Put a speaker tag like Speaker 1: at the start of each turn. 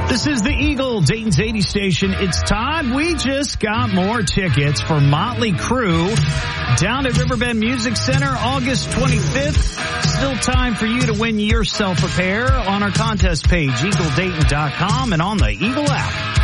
Speaker 1: This is the Eagle, Dayton's 80 station. It's Todd. We just got more tickets for Motley Crue down at Riverbend Music Center, August 25th. Still time for you to win yourself a pair on our contest page, eagledayton.com, and on the Eagle app.